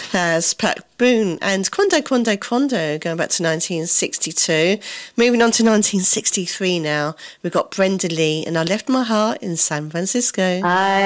That's Pat Boone and Quando, Quando, Quando, going back to 1962. Moving on to 1963 now. We've got Brenda Lee and I Left My Heart in San Francisco. I